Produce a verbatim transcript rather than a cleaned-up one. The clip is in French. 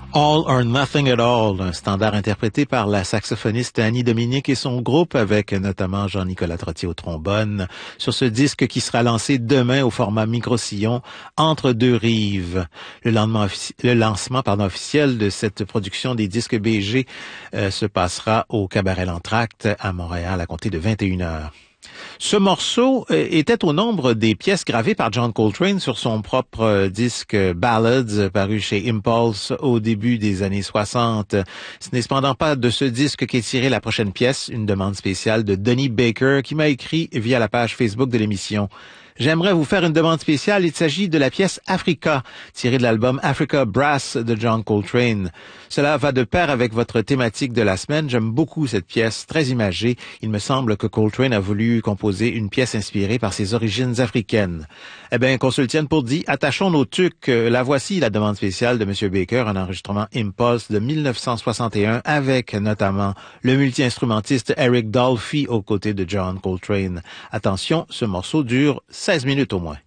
All or Nothing at All, un standard interprété par la saxophoniste Annie Dominique et son groupe avec notamment Jean-Nicolas Trottier au trombone sur ce disque qui sera lancé demain au format micro-sillon Entre deux rives. Le, le lancement pardon, officiel de cette production des disques B G euh, se passera au Cabaret L'Entracte à Montréal à compter de vingt et une heures. Ce morceau était au nombre des pièces gravées par John Coltrane sur son propre disque Ballads paru chez Impulse au début des années soixante. Ce n'est cependant pas de ce disque qu'est tirée la prochaine pièce, une demande spéciale de Donnie Baker qui m'a écrit via la page Facebook de l'émission. J'aimerais vous faire une demande spéciale. Il s'agit de la pièce Africa, tirée de l'album Africa Brass de John Coltrane. Cela va de pair avec votre thématique de la semaine. J'aime beaucoup cette pièce, très imagée. Il me semble que Coltrane a voulu composer une pièce inspirée par ses origines africaines. Eh bien, qu'on se le tienne pour dit, attachons nos tucs. La voici, la demande spéciale de M. Baker, un enregistrement Impulse de mille neuf cent soixante et un avec notamment le multi-instrumentiste Eric Dolphy aux côtés de John Coltrane. Attention, ce morceau dure seize minutes au moins.